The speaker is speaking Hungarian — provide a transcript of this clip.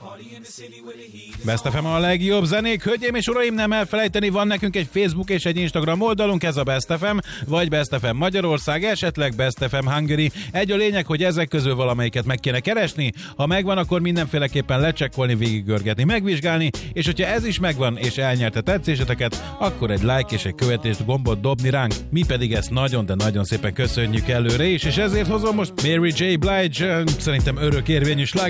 Best FM a legjobb zenék, hölgyeim és uraim, nem elfelejteni, van nekünk egy Facebook és egy Instagram oldalunk, ez a Best FM, vagy Best FM Magyarország, esetleg Best FM Hungary. Egy a lényeg, hogy ezek közül valamelyiket meg kéne keresni, ha megvan, akkor mindenféleképpen lecsekkolni, végiggörgetni, megvizsgálni, és hogyha ez is megvan, és elnyerte tetszéseteket, akkor egy like és egy követést gombot dobni ránk, mi pedig ezt nagyon, de nagyon szépen köszönjük előre is, és ezért hozom most Mary J. Blige, szerintem örökérvényű sláger.